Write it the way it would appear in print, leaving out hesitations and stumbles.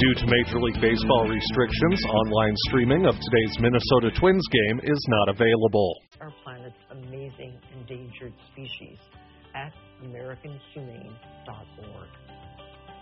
Due to Major League Baseball restrictions, online streaming of today's Minnesota Twins game is not available. Our planet's amazing endangered species at AmericanHumane.org.